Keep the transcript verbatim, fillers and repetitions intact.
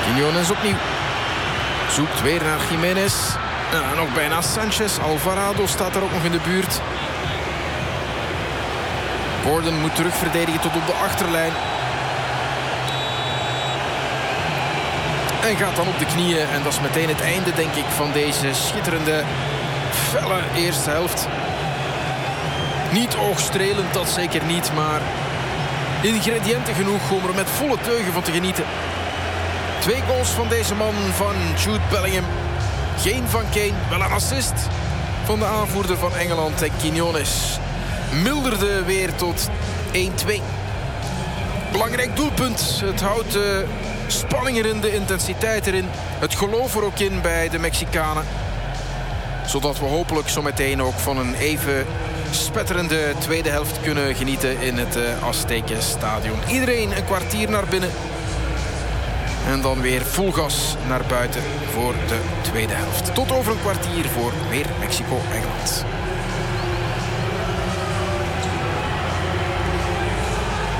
Quiñones opnieuw. Zoekt weer naar Jiménez. Ja, nog bijna Sanchez. Alvarado staat er ook nog in de buurt. Gordon moet terug verdedigen tot op de achterlijn. En gaat dan op de knieën. En dat is meteen het einde, denk ik, van deze schitterende, felle eerste helft. Niet oogstrelend, dat zeker niet. Maar ingrediënten genoeg om er met volle teugen van te genieten. Twee goals van deze man, van Jude Bellingham. Geen van Kane, wel een assist van de aanvoerder van Engeland. En Quiñones milderde weer tot één twee. Belangrijk doelpunt. Het houdt de spanning erin, de intensiteit erin. Het geloof er ook in bij de Mexicanen. Zodat we hopelijk zo meteen ook van een even spetterende tweede helft kunnen genieten in het Azteca Stadion. Iedereen een kwartier naar binnen. En dan weer vol gas naar buiten voor de tweede helft. Tot over een kwartier voor weer Mexico-Engeland.